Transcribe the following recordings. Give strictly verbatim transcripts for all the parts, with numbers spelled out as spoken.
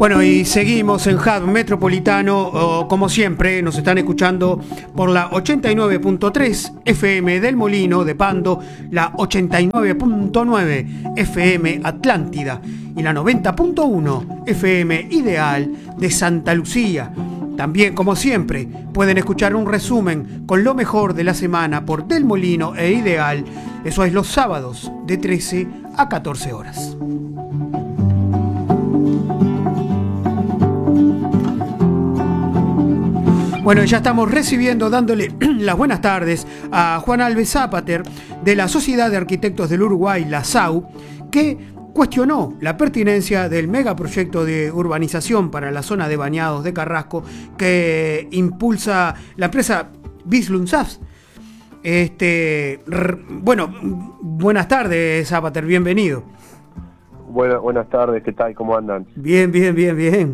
Bueno, y seguimos en Hub Metropolitano, o, como siempre, nos están escuchando por la ochenta y nueve punto tres F M del Molino de Pando, la ochenta y nueve punto nueve F M Atlántida y la noventa punto uno F M Ideal de Santa Lucía. También, como siempre, pueden escuchar un resumen con lo mejor de la semana por Del Molino e Ideal. Eso es los sábados de trece a catorce horas. Bueno, ya estamos recibiendo, dándole las buenas tardes a Juan Alves Zapater de la Sociedad de Arquitectos del Uruguay, la S A U, que cuestionó la pertinencia del megaproyecto de urbanización para la zona de Bañados de Carrasco que impulsa la empresa Bislunsaps. Este, bueno, buenas tardes, Zapater, bienvenido. Buena, buenas tardes, ¿qué tal? ¿Cómo andan? Bien, bien, bien, bien.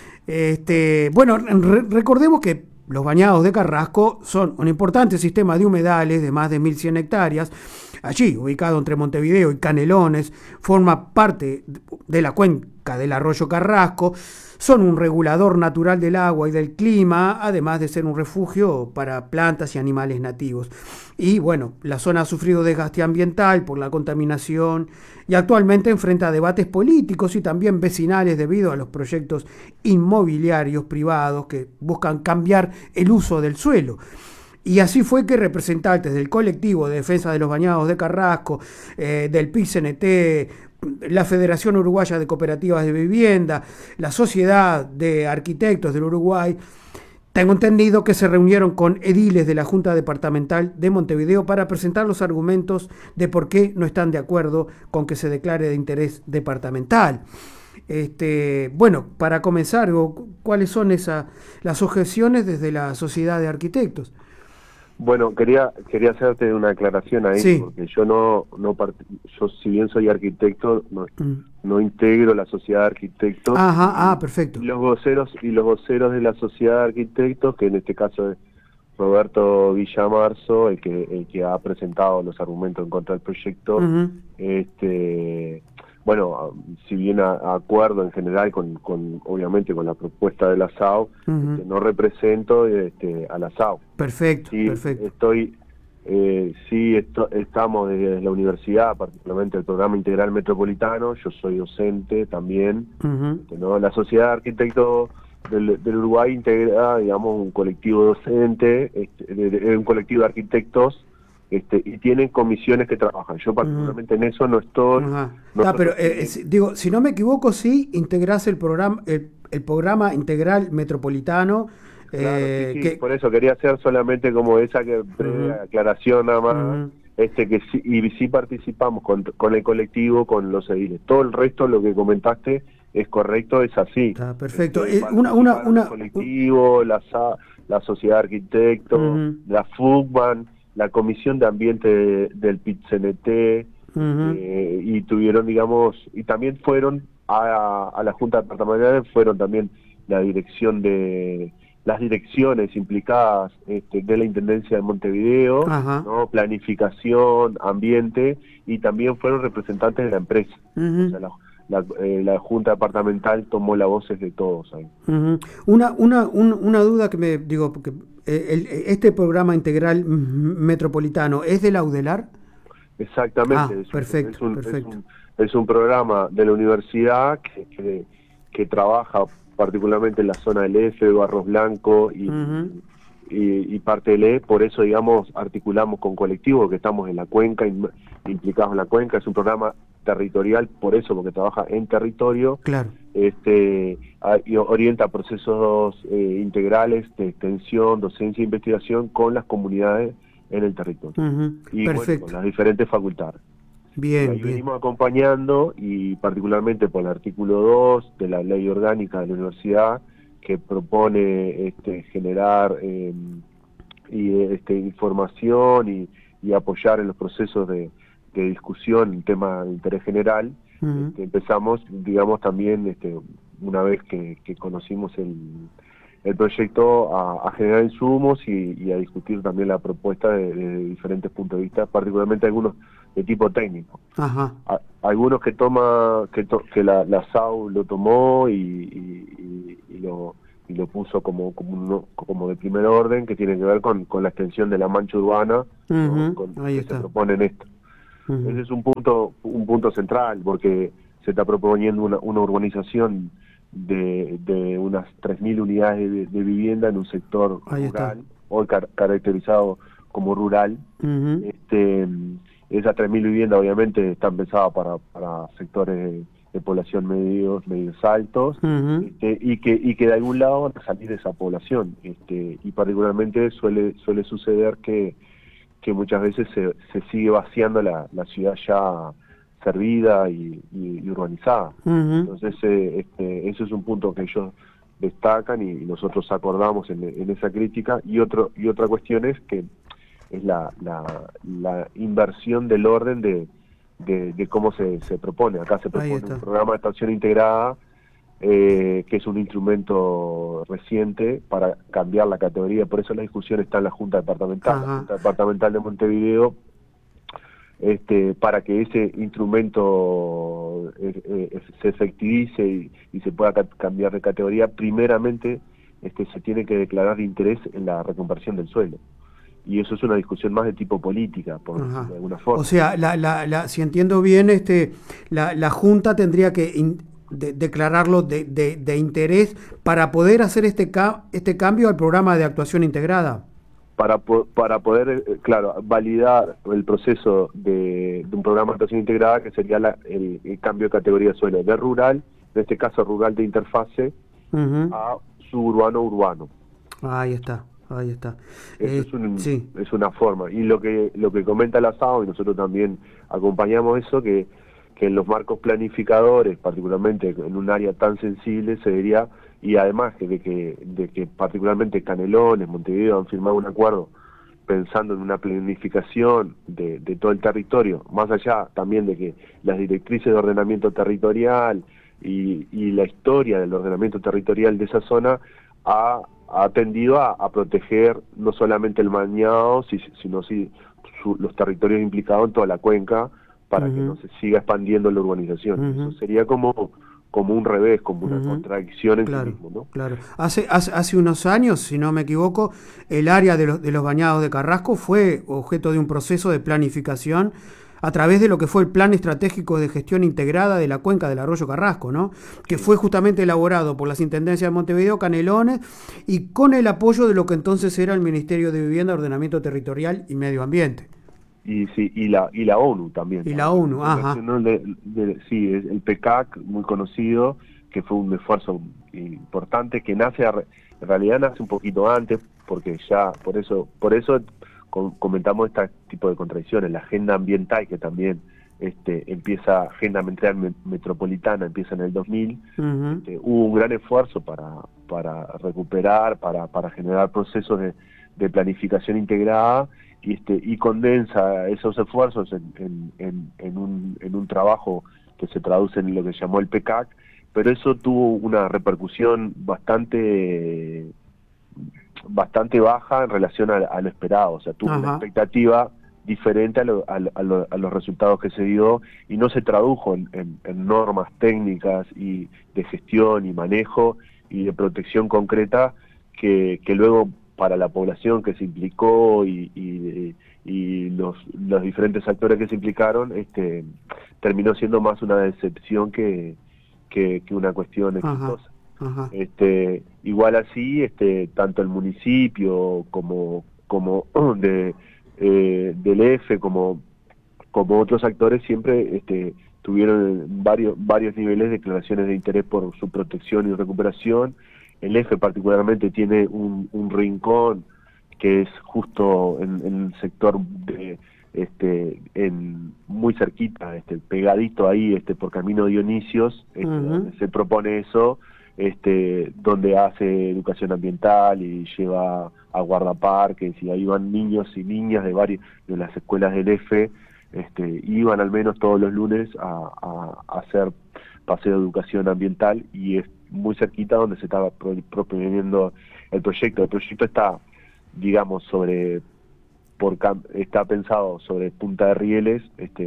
Este, bueno, re- recordemos que los Bañados de Carrasco son un importante sistema de humedales de más de mil cien hectáreas. Allí, ubicado entre Montevideo y Canelones, forma parte de la cuenca del arroyo Carrasco. Son un regulador natural del agua y del clima, además de ser un refugio para plantas y animales nativos. Y bueno, la zona ha sufrido desgaste ambiental por la contaminación y actualmente enfrenta debates políticos y también vecinales debido a los proyectos inmobiliarios privados que buscan cambiar el uso del suelo. Y así fue que representantes del colectivo de defensa de los Bañados de Carrasco, eh, del P I C N T, la Federación Uruguaya de Cooperativas de Vivienda, la Sociedad de Arquitectos del Uruguay, tengo entendido que se reunieron con ediles de la Junta Departamental de Montevideo para presentar los argumentos de por qué no están de acuerdo con que se declare de interés departamental. Este, bueno, para comenzar, ¿cuáles son esa, las objeciones desde la Sociedad de Arquitectos? Bueno, quería quería hacerte una aclaración ahí, Sí. porque yo no no part... yo si bien soy arquitecto, no, Mm. no integro la Sociedad de Arquitectos. Ajá, ah, perfecto. Y los voceros y los voceros de la Sociedad de Arquitectos, que en este caso es Roberto Villamarzo, el que el que ha presentado los argumentos en contra del proyecto. Uh-huh. Este, bueno, si bien a, a acuerdo en general con, con obviamente con la propuesta de la S A U, Uh-huh. este, no represento este, a la S A U. Perfecto, Sí, perfecto. estoy, eh, sí esto, estamos desde la universidad, particularmente el programa integral metropolitano. Yo soy docente también, Uh-huh. este, ¿no? La Sociedad de Arquitectos del, del Uruguay integra, digamos, un colectivo docente, este, de, de, un colectivo de arquitectos. Este, y tienen comisiones que trabajan. Yo particularmente uh-huh. en eso no estoy. Ajá. No Ah, pero eh, es, digo, si no me equivoco, sí integrás el programa, el, el programa integral metropolitano. Claro, eh, sí, sí, que... por eso quería hacer solamente como esa que breve uh-huh. aclaración nada más, uh-huh. este que sí, y sí participamos con, con el colectivo, con los ediles. Todo el resto, lo que comentaste, es correcto, es así. Está perfecto. Este, eh, una, una, una, el colectivo, la, la Sociedad de Arquitectos, uh-huh. la FUCBAN, la Comisión de Ambiente de, del P I C N T, uh-huh. eh, y tuvieron, digamos, y también fueron a, a la Junta Departamental, fueron también la dirección de, las direcciones implicadas este, de la Intendencia de Montevideo, uh-huh. ¿no? Planificación, ambiente, y también fueron representantes de la empresa. Uh-huh. O sea, la, la, eh, la Junta Departamental tomó las voces de todos ahí. Uh-huh. Una, una, un, una duda que me digo, porque El, este programa integral metropolitano es de la UDELAR. Exactamente. Ah, es, perfecto, es, un, perfecto. Es, un, es un programa de la universidad que, que, que trabaja particularmente en la zona del F, Barros Blanco y, uh-huh. y, y parte del E. Por eso, digamos, articulamos con colectivos que estamos en la cuenca, in, implicados en la cuenca. Es un programa territorial, por eso, porque trabaja en territorio. Claro. Este, a, y orienta procesos eh, integrales de extensión, docencia e investigación con las comunidades en el territorio. Uh-huh. Y Perfecto. Bueno, con las diferentes facultades. Bien, y ahí bien. venimos acompañando, y particularmente por el artículo dos de la ley orgánica de la universidad, que propone este, generar eh, y, este, información y, y apoyar en los procesos de, de discusión en temas de interés general. Uh-huh. Este, empezamos, digamos, también este, una vez que, que conocimos el, el proyecto a, a generar insumos y, y a discutir también la propuesta de, de diferentes puntos de vista, particularmente algunos de tipo técnico. Ajá. A, algunos que toma que, to, que la, la S A U lo tomó y, y, y, y lo y lo puso como como, uno, como de primer orden, que tiene que ver con, con la extensión de la mancha urbana, uh-huh, ¿no? Con, ahí que está. se propone en esto. Uh-huh. Ese es un punto un punto central, porque se está proponiendo una, una urbanización de, de unas tres mil unidades de, de vivienda en un sector ahí rural, está. hoy car caracterizado como rural. Uh-huh. este, esas tres mil viviendas obviamente están pensadas para, para sectores de, de población medios, medios altos, uh-huh. este, y que y que de algún lado van a salir de esa población, este, y particularmente suele suele suceder que, que muchas veces se, se sigue vaciando la, la ciudad ya servida y, y, y urbanizada. Uh-huh. Entonces eh, este, eso es un punto que ellos destacan y, y nosotros acordamos en, en esa crítica. Y otro y otra cuestión es que es la, la, la inversión del orden de, de, de cómo se, se propone. Acá se propone un programa de estación integrada, eh, que es un instrumento reciente para cambiar la categoría. Por eso la discusión está en la Junta Departamental. Ajá. La Junta Departamental de Montevideo, este, para que ese instrumento eh, eh, se efectivice y, y se pueda cambiar de categoría, primeramente este, se tiene que declarar interés en la reconversión del suelo. Y eso es una discusión más de tipo política, por decirlo de alguna forma. O sea, la, la, la, si entiendo bien, este, la, la Junta tendría que in, de, declararlo de, de, de interés para poder hacer este, ca este cambio al programa de actuación integrada. Para, po para poder, eh, claro, validar el proceso de, de un programa de actuación integrada, que sería la, el, el cambio de categoría de suelo de rural, en este caso rural de interfase, uh-huh, a suburbano-urbano. Ahí está. Ahí está. Eso Eh, es, un, sí. es una forma. Y lo que lo que comenta la S A O, y nosotros también acompañamos eso, que, que en los marcos planificadores, particularmente en un área tan sensible, se debería, y además de que, de que particularmente Canelones, Montevideo han firmado un acuerdo pensando en una planificación de, de todo el territorio, más allá también de que las directrices de ordenamiento territorial y, y la historia del ordenamiento territorial de esa zona ha ha tendido a, a proteger no solamente el Mañao, si, sino si, su, los territorios implicados en toda la cuenca, para uh-huh, que no se siga expandiendo la urbanización. Uh-huh. Eso sería como, como un revés, como una uh-huh, contradicción en claro, sí mismo, ¿no? Claro. Hace, hace, hace unos años, si no me equivoco, el área de los, de los bañados de Carrasco fue objeto de un proceso de planificación a través de lo que fue el Plan Estratégico de Gestión Integrada de la Cuenca del Arroyo Carrasco, ¿no? Que fue justamente elaborado por las Intendencias de Montevideo, Canelones, y con el apoyo de lo que entonces era el Ministerio de Vivienda, Ordenamiento Territorial y Medio Ambiente. Y sí, y la y la ONU también. Y la ONU, ajá. De, de, sí, el P C A C, muy conocido, que fue un esfuerzo importante, que nace, en realidad nace un poquito antes, porque ya, por eso, por eso comentamos este tipo de contradicciones. La agenda ambiental, que también este, empieza, agenda ambiental metropolitana, empieza en el dos mil, uh-huh, este, hubo un gran esfuerzo para, para recuperar, para, para generar procesos de, de planificación integrada, y, este, y condensa esos esfuerzos en, en, en, en, un, en un trabajo que se traduce en lo que se llamó el P C A C, pero eso tuvo una repercusión bastante bastante baja en relación a, a lo esperado, o sea, tuvo, ajá, una expectativa diferente a, lo, a, a, lo, a los resultados que se dio, y no se tradujo en, en, en normas técnicas y de gestión y manejo y de protección concreta que, que luego para la población que se implicó y, y, y los, los diferentes actores que se implicaron, este, terminó siendo más una decepción que, que, que una cuestión exitosa. Ajá. Este, igual así, este, tanto el municipio como como de eh, del E F como como otros actores siempre este, tuvieron varios varios niveles de declaraciones de interés por su protección y recuperación. El E F particularmente tiene un, un rincón que es justo en, en el sector de este en muy cerquita, este pegadito ahí, este por Camino Dionisios, este, uh-huh, donde se propone eso, este donde hace educación ambiental y lleva a guardaparques, y ahí van niños y niñas de varias de las escuelas del E F, este iban al menos todos los lunes a, a, a hacer paseo de educación ambiental, y es muy cerquita donde se estaba pro, proponiendo el proyecto. El proyecto está, digamos, sobre por está pensado sobre Punta de Rieles, este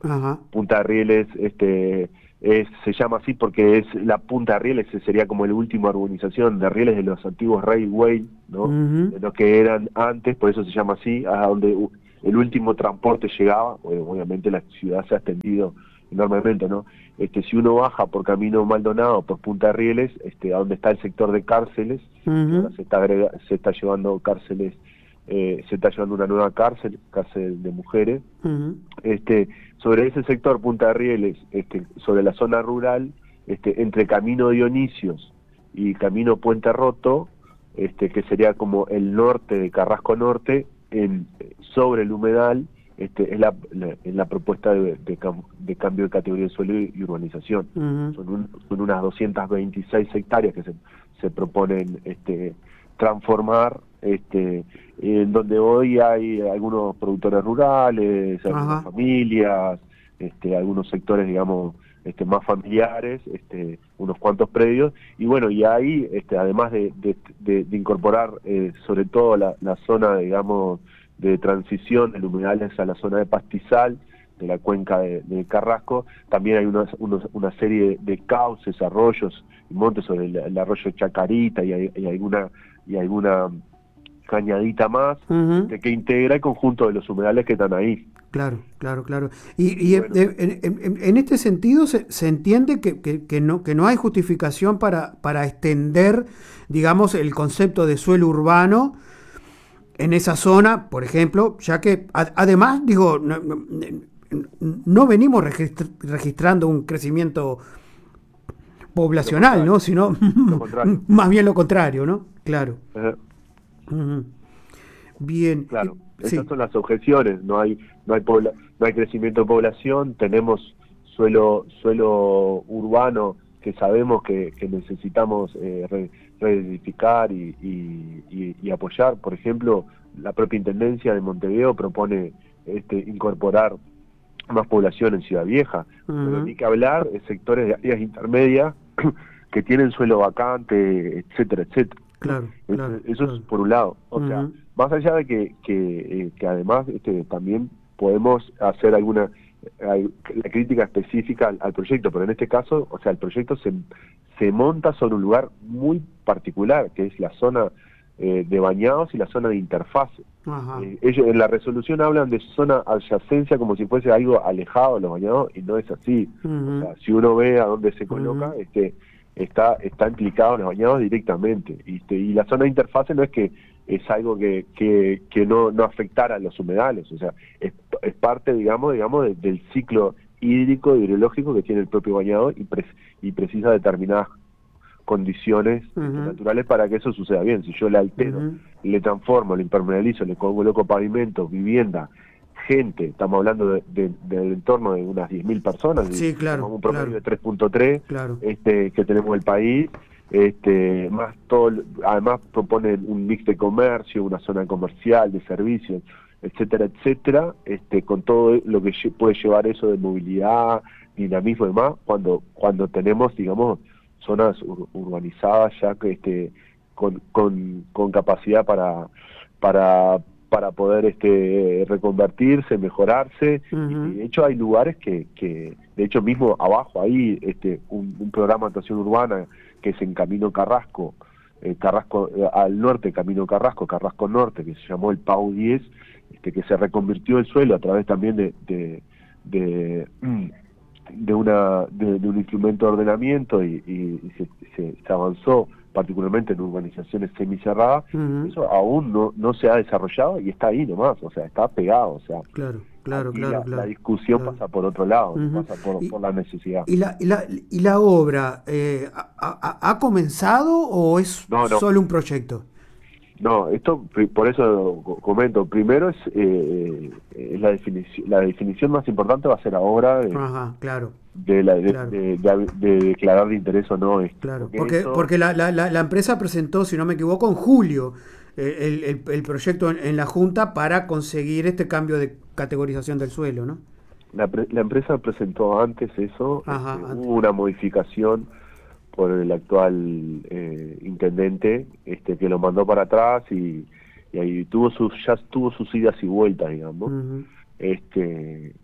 Ajá. Punta de Rieles este, es, se llama así porque es la Punta de Rieles sería como la última urbanización de Rieles de los antiguos railway, ¿no? Uh-huh. De lo que eran antes, por eso se llama así, a donde el último transporte llegaba. Bueno, obviamente la ciudad se ha extendido enormemente, ¿no? Este, si uno baja por Camino Maldonado, por Punta de Rieles, este, a donde está el sector de cárceles, uh-huh. ahora se está agrega, se está llevando cárceles, eh, se está llevando una nueva cárcel, cárcel de mujeres. Uh-huh. Este, sobre ese sector, Punta de Rieles, este, sobre la zona rural, este, entre Camino Dionisios y Camino Puente Roto, este, que sería como el norte de Carrasco Norte, en, sobre el humedal, este, es, la, la, es la propuesta de, de, de cambio de categoría de suelo y, y urbanización. Uh-huh. Son, un, son unas doscientas veintiséis hectáreas que se, se proponen este, transformar, este, en donde hoy hay algunos productores rurales, algunas uh-huh. familias, este, algunos sectores, digamos, este, más familiares, este, unos cuantos predios, y bueno, y ahí, este, además de, de, de, de incorporar eh, sobre todo la, la zona, digamos, de transición del humedales a la zona de pastizal, de la cuenca de, de Carrasco, también hay unos, unos, una serie de, de cauces, arroyos y montes sobre el, el arroyo Chacarita y, hay, y alguna y alguna cañadita más, uh-huh. de que integra el conjunto de los humedales que están ahí. Claro, claro, claro. Y, y bueno. en, en, en, en este sentido se, se entiende que, que, que, no, que no hay justificación para, para extender, digamos, el concepto de suelo urbano en esa zona, por ejemplo, ya que a, además, digo, no, no, no venimos registra, registrando un crecimiento poblacional, ¿no? Sino más bien lo contrario, ¿no? Claro. Uh-huh. Uh-huh. Bien. Claro. Esas sí. son las objeciones. No hay, no hay pobla, no hay crecimiento de población. Tenemos suelo, suelo urbano que sabemos que, que necesitamos eh, re, reedificar y, y, y, y apoyar. Por ejemplo, la propia Intendencia de Montevideo propone este, incorporar más población en Ciudad Vieja. Uh-huh. Pero ni que hablar de sectores de áreas intermedias que tienen suelo vacante, etcétera, etcétera. Claro, eso, claro, eso claro. es por un lado. O uh-huh. sea, más allá de que, que, eh, que además este, también podemos hacer alguna hay, la crítica específica al, al proyecto, pero en este caso, o sea, el proyecto se, se monta sobre un lugar muy particular, que es la zona eh, de bañados y la zona de interfase. Uh-huh. Eh, ellos en la resolución hablan de zona adyacencia como si fuese algo alejado de los bañados, y no es así. Uh-huh. O sea, si uno ve a dónde se coloca, uh-huh. este está está implicado en los bañados directamente, y, este, y la zona de interfase no es que es algo que que, que no, no afectara a los humedales, o sea, es, es parte, digamos, digamos de, del ciclo hídrico, hidrológico que tiene el propio bañado y, pre, y precisa determinadas condiciones uh-huh. naturales para que eso suceda bien. Si yo le altero, uh-huh. le transformo, le impermeabilizo, le coloco pavimento, vivienda, gente, estamos hablando de, de, del entorno de unas diez mil personas, sí, claro, un promedio claro. de tres punto tres, claro. este, que tenemos el país, este, más todo, además proponen un mix de comercio, una zona comercial, de servicios, etcétera, etcétera, este, con todo lo que puede llevar eso de movilidad, dinamismo y demás, cuando, cuando tenemos, digamos, zonas ur urbanizadas ya que este, con, con, con capacidad para, para para poder este reconvertirse, mejorarse. Uh-huh. Y de hecho hay lugares que, que de hecho mismo abajo ahí este un, un programa de actuación urbana que es en Camino Carrasco, eh, Carrasco eh, al norte, Camino Carrasco, Carrasco Norte, que se llamó el P A U diez, este, que se reconvirtió el suelo a través también de de, de, de una de, de un instrumento de ordenamiento y, y, y se, se, se avanzó particularmente en urbanizaciones semicerradas. Uh-huh. Eso aún no no se ha desarrollado y está ahí nomás, o sea, está pegado, o sea, claro, claro, claro, la, claro, la discusión claro. pasa por otro lado, uh-huh. no pasa por, y, por la necesidad. ¿Y la, y la, y la obra eh, ha, ha, ha comenzado o es no, no. solo un proyecto? No, esto por eso comento. Primero es eh, eh, la definición, la definición más importante va a ser ahora de, Ajá, claro. de, la, de, claro. de, de, de declarar de interés o no. Esto. Claro, porque porque, eso... porque la, la, la empresa presentó, si no me equivoco, en julio eh, el, el, el proyecto en, en la Junta para conseguir este cambio de categorización del suelo, ¿no? La, la empresa presentó antes eso, Ajá, este, antes. Hubo una modificación por el actual eh, intendente, este que lo mandó para atrás y, y ahí tuvo sus ya tuvo sus idas y vueltas, digamos. Uh-huh. Este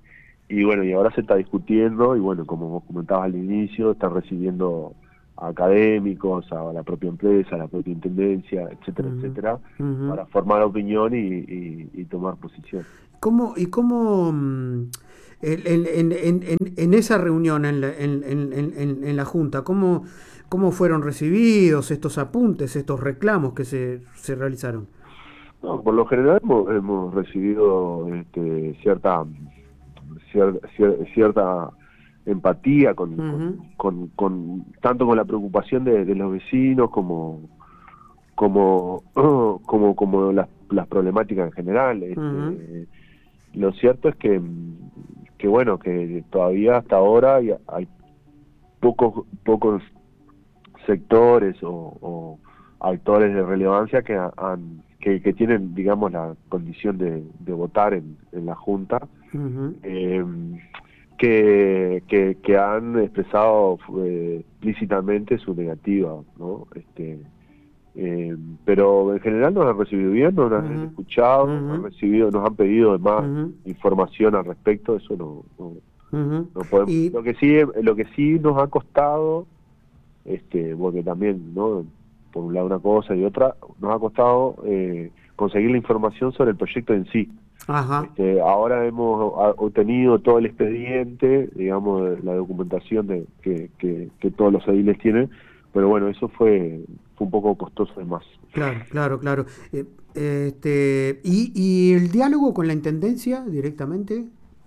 y bueno, y ahora se está discutiendo, y bueno, como vos comentabas al inicio, están recibiendo a académicos, a la propia empresa, a la propia intendencia, etcétera, uh-huh. etcétera, uh-huh. para formar opinión y, y, y tomar posición. ¿Cómo, y cómo en, en, en, en, en esa reunión, en la, en, en, en, en la Junta, cómo, cómo fueron recibidos estos apuntes, estos reclamos que se, se realizaron? No, por lo general hemos, hemos recibido este, cierta, cierta, cierta empatía con, uh-huh. con, con, con tanto con la preocupación de, de los vecinos como como como como las, las problemáticas en general. Este, uh-huh. Lo cierto es que que bueno que todavía hasta ahora hay, hay pocos pocos sectores o, o actores de relevancia que han que, que tienen, digamos, la condición de, de votar en, en la Junta, uh-huh. eh, que, que, que han expresado eh, explícitamente su negativa, ¿no? Este, eh, pero en general nos han recibido bien, nos han uh-huh. escuchado, uh-huh. nos han recibido, nos han pedido más uh-huh. información al respecto. Eso no, no, uh-huh. no podemos. Y... Lo que sí, lo que sí nos ha costado, este, porque también, ¿no? Por un lado una cosa y otra, nos ha costado eh, conseguir la información sobre el proyecto en sí. Ajá. Este, ahora hemos obtenido todo el expediente, digamos, la documentación de, que, que, que todos los ediles tienen, pero bueno, eso fue, fue un poco costoso además. Claro, claro, claro. Eh, este, ¿y, ¿Y el diálogo con la Intendencia directamente?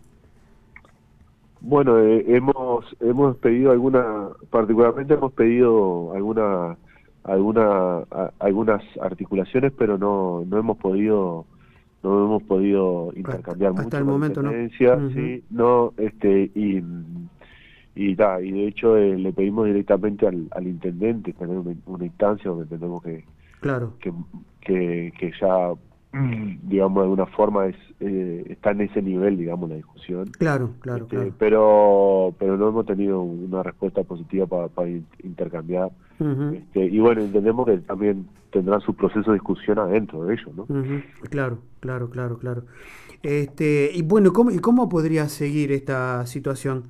Bueno, eh, hemos hemos pedido alguna, particularmente hemos pedido alguna alguna a, algunas articulaciones, pero no no hemos podido no hemos podido intercambiar hasta, mucho hasta el momento, ¿no? Uh-huh. Sí, no, este y y da y de hecho eh, le pedimos directamente al, al intendente tener una, una instancia donde tenemos que claro que que, que ya digamos de alguna forma es eh, está en ese nivel, digamos, la discusión. Claro, claro, este, claro. Pero pero no hemos tenido una respuesta positiva para pa intercambiar. Uh-huh. Este, y bueno, entendemos que también tendrán su proceso de discusión adentro de ellos, ¿no? Uh-huh. Claro, claro, claro, claro. Este, y bueno, ¿cómo, y cómo podría seguir esta situación?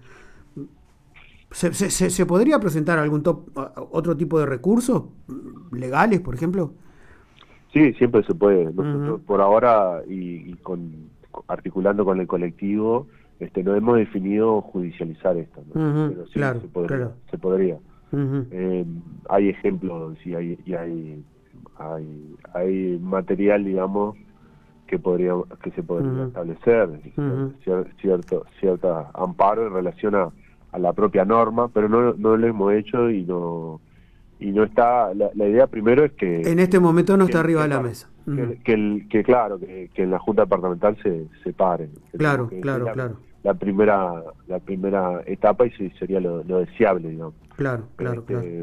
¿Se, se, se podría presentar algún top, otro tipo de recursos legales, por ejemplo? Sí, siempre se puede. Nosotros uh-huh. por ahora y, y con articulando con el colectivo, este, no hemos definido judicializar esto, ¿no? Uh-huh. Pero sí claro, se podría. Claro. Se podría. Uh-huh. Eh, hay ejemplos y hay y hay, hay hay material, digamos, que podría que se podría uh-huh. establecer uh-huh. cierto cierto cierta amparo en relación a, a la propia norma, pero no no lo hemos hecho y no y no está la, la idea primero es que en este momento no que, está arriba que, de la mesa que, uh-huh. que, el, que claro que, que en la Junta Departamental se separe claro que claro la, claro la primera la primera etapa y sí, sería lo, lo deseable, digamos. Claro claro este, claro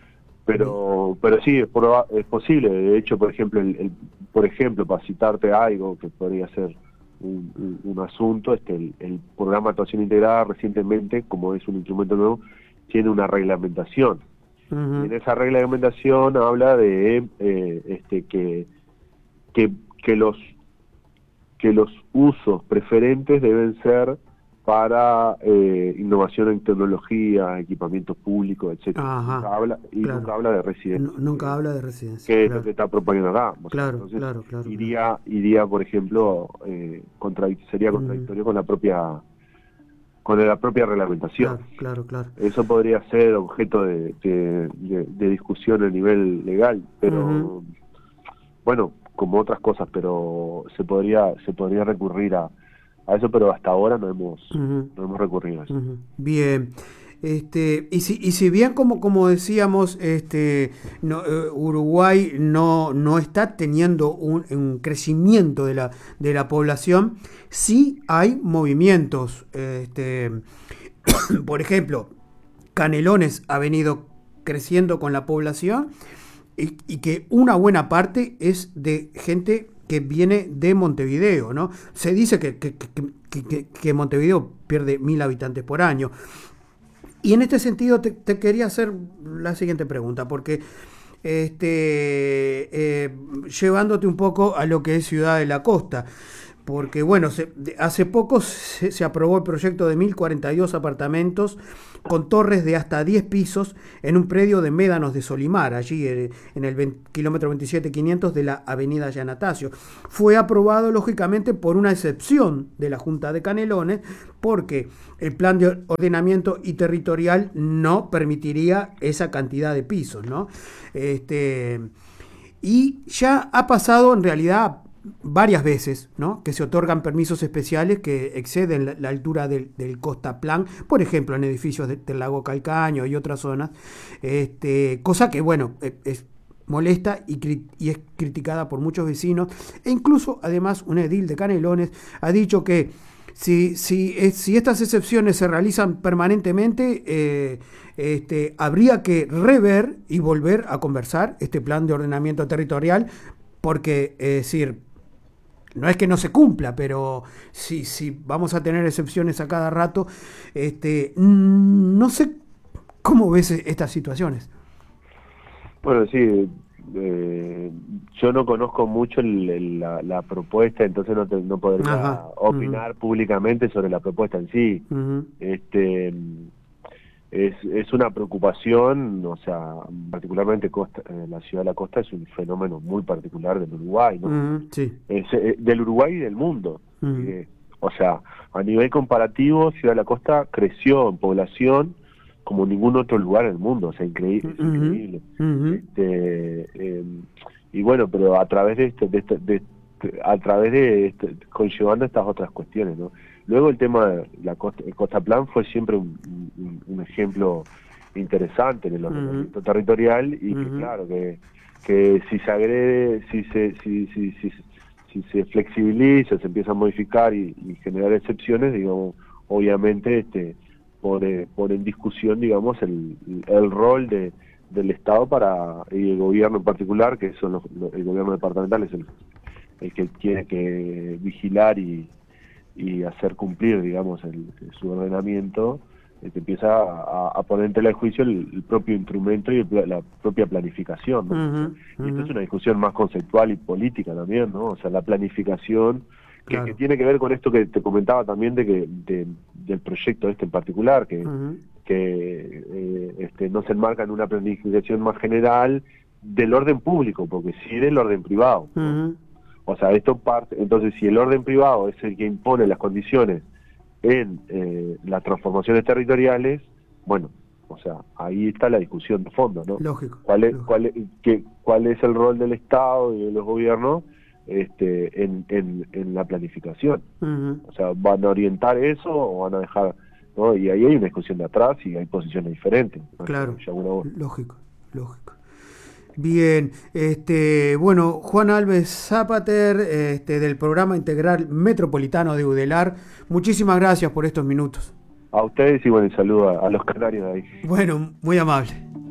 pero pero sí es, proba, es posible. De hecho, por ejemplo el, el por ejemplo para citarte algo que podría ser un, un, un asunto, este el, el programa de actuación integrada recientemente, como es un instrumento nuevo, tiene una reglamentación. Uh-huh. Y en esa reglamentación habla de eh, este que, que que los que los usos preferentes deben ser para eh, innovación en tecnología, equipamientos públicos, etcétera. Nunca habla, y claro. nunca habla de residencia. No, nunca habla de residencia. Que claro. es lo que está proponiendo acá. Claro, Entonces, claro, claro. Iría, iría por ejemplo, eh, contradic sería contradictorio uh-huh. con la propia con la propia reglamentación. Claro, claro, claro. Eso podría ser objeto de, de, de, de discusión a nivel legal, pero uh-huh. bueno, como otras cosas, pero se podría se podría recurrir a, a eso, pero hasta ahora no hemos uh-huh. no hemos recurrido a eso. Uh-huh. Bien. Este, y si y si bien como como decíamos, este no, uh, Uruguay no no está teniendo un, un crecimiento de la de la población, sí hay movimientos. Este, por ejemplo, Canelones ha venido creciendo con la población y, y que una buena parte es de gente que viene de Montevideo, ¿no? Se dice que que, que, que, que Montevideo pierde mil habitantes por año. Y en este sentido te, te quería hacer la siguiente pregunta, porque este, eh, llevándote un poco a lo que es Ciudad de la Costa, porque bueno, se, de, hace poco se, se aprobó el proyecto de mil cuarenta y dos apartamentos con torres de hasta diez pisos en un predio de Médanos de Solimar, allí en, en el veinte, kilómetro veintisiete quinientos de la avenida Yanatacio. Fue aprobado lógicamente por una excepción de la Junta de Canelones, porque el plan de ordenamiento y territorial no permitiría esa cantidad de pisos, ¿no? Este, y ya ha pasado en realidad varias veces, ¿no?, que se otorgan permisos especiales que exceden la, la altura del, del Costaplan, por ejemplo, en edificios de, del Lago Calcaño y otras zonas, este, cosa que, bueno, es, es molesta y, cri- y es criticada por muchos vecinos, e incluso, además, un edil de Canelones ha dicho que si, si, es, si estas excepciones se realizan permanentemente, eh, este, habría que rever y volver a conversar este plan de ordenamiento territorial, porque, es decir, no es que no se cumpla, pero si, si vamos a tener excepciones a cada rato, este, no sé cómo ves estas situaciones. Bueno, sí, eh, yo no conozco mucho el, el, la, la propuesta, entonces no, te, no podría Ajá. opinar uh-huh. públicamente sobre la propuesta en sí. Uh-huh. Este, es, es una preocupación, o sea, particularmente Costa, eh, la ciudad de la costa es un fenómeno muy particular del Uruguay, ¿no? Uh-huh, sí. es, eh, del Uruguay y del mundo. Uh-huh. Eh, o sea, a nivel comparativo, Ciudad de la Costa creció en población como ningún otro lugar en el mundo, o sea, increíble. Uh-huh. Es increíble. Uh-huh. Este, eh, y bueno, pero a través de esto, de, este, de a través de este, conllevando estas otras cuestiones, ¿no? Luego el tema de la costa, el Costaplan fue siempre un, un, un ejemplo interesante en el ordenamiento uh-huh. territorial y uh-huh. que claro que que si se agrede, si se si si si, si se flexibiliza, se empieza a modificar y, y generar excepciones, digamos, obviamente este pone pone en discusión, digamos, el el rol de del Estado para y el gobierno en particular, que son los, el gobierno departamental es el el que tiene que vigilar y y hacer cumplir, digamos, el, su ordenamiento, eh, que empieza a, a poner en tela de juicio el, el propio instrumento y el, la propia planificación, ¿no? Uh-huh, y uh-huh. esto es una discusión más conceptual y política también, ¿no? O sea, la planificación, que, claro. que tiene que ver con esto que te comentaba también de que de, del proyecto este en particular, que, uh-huh. que eh, este, no se enmarca en una planificación más general del orden público, porque sí del orden privado, ¿no? Uh-huh. O sea, esto parte, entonces si el orden privado es el que impone las condiciones en eh, las transformaciones territoriales, bueno, o sea, ahí está la discusión de fondo, ¿no? Lógico. ¿Cuál es, lógico. Cuál es, qué, cuál es el rol del Estado y de los gobiernos este, en, en, en la planificación? Uh-huh. O sea, ¿van a orientar eso o van a dejar, ¿no? Y ahí hay una discusión de atrás y hay posiciones diferentes, ¿no? Claro, lógico, lógico. Bien, este, bueno, Juan Alves Zapater, este, del Programa Integral Metropolitano de UDELAR, muchísimas gracias por estos minutos. A ustedes y bueno, y saludo a, a los canarios de ahí. Bueno, muy amable.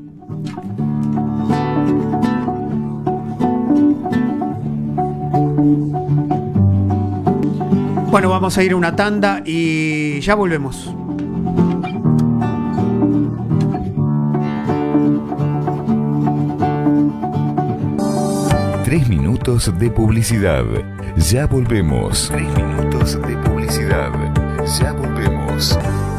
Bueno, vamos a ir a una tanda y ya volvemos. Tres minutos de publicidad. Ya volvemos. Tres minutos de publicidad. Ya volvemos.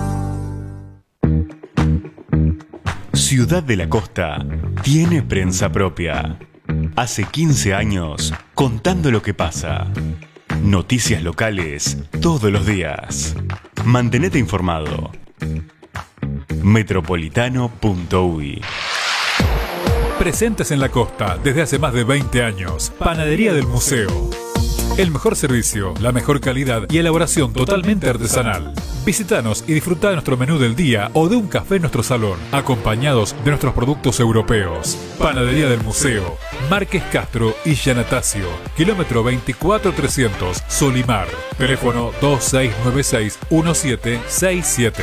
Ciudad de la Costa tiene prensa propia. Hace quince años, contando lo que pasa. Noticias locales todos los días. Mantenete informado. metropolitano punto uy. Presentes en la costa desde hace más de veinte años. Panadería del Museo. El mejor servicio, la mejor calidad y elaboración totalmente artesanal. Visítanos y disfruta de nuestro menú del día o de un café en nuestro salón, acompañados de nuestros productos europeos. Panadería del Museo, Márquez Castro y Yanatacio, kilómetro veinticuatro trescientos, Solimar. Teléfono dos seis nueve seis uno siete seis siete.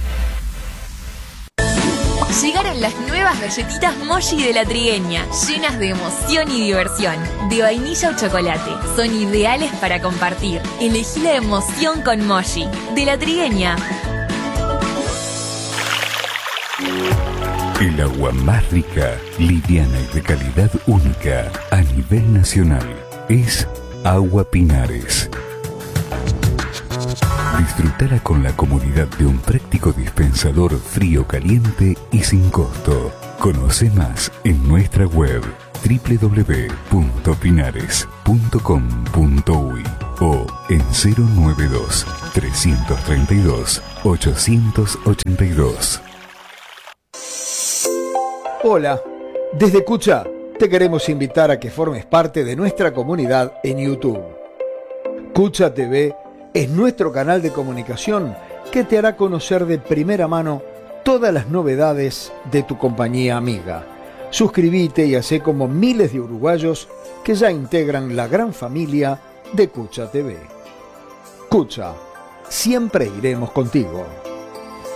Llegaron las nuevas galletitas Mochi de la Trigueña, llenas de emoción y diversión, de vainilla o chocolate. Son ideales para compartir. Elegí la emoción con Mochi, de la Trigueña. El agua más rica, liviana y de calidad única a nivel nacional es Agua Pinares. Disfrutala con la comodidad de un práctico dispensador frío-caliente y sin costo. Conoce más en nuestra web doble u doble u doble u punto pinares punto com punto uy o en cero nueve dos, tres tres dos, ocho ocho dos. Hola, desde Cucha te queremos invitar a que formes parte de nuestra comunidad en YouTube. Cucha T V es nuestro canal de comunicación que te hará conocer de primera mano todas las novedades de tu compañía amiga. Suscríbete y hacé como miles de uruguayos que ya integran la gran familia de Cucha T V. Cucha, siempre iremos contigo.